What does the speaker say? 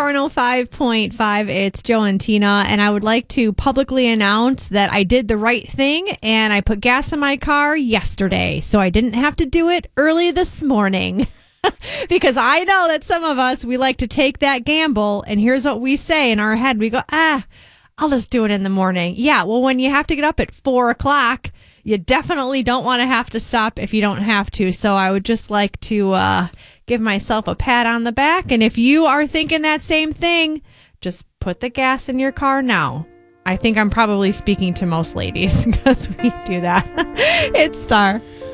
105.5. It's Joe and Tina, and I would like to publicly announce that I did the right thing and I put gas in my car yesterday, so I didn't have to do it early this morning. Because I know that some of us, we like to take that gamble, and here's what we say in our head. We go, I'll just do it in the morning. Yeah, well, when you have to get up at 4 o'clock, you definitely don't want to have to stop if you don't have to. So I would just like to give myself a pat on the back. And if you are thinking that same thing, just put the gas in your car now. I think I'm probably speaking to most ladies because we do that. It's Star.